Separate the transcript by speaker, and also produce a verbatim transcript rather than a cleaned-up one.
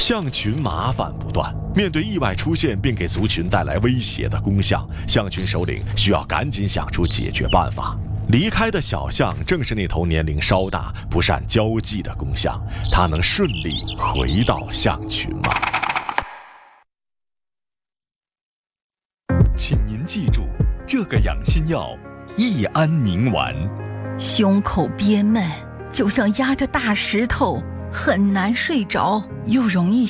Speaker 1: 象群麻烦不断，面对意外出现并给族群带来威胁的公象，象群首领需要赶紧想出解决办法。离开的小象正是那头年龄稍大、不善交际的公象，它能顺利回到象群吗？
Speaker 2: 请您记住，这个养心药益安宁丸。
Speaker 3: 胸口憋闷，就像压着大石头，很难睡着，又容易